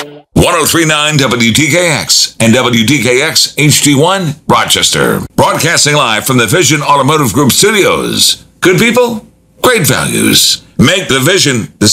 1039 WTKX and WTKX HD1 Rochester. Broadcasting live from the Vision Automotive Group studios. Good people, great values. Make the Vision the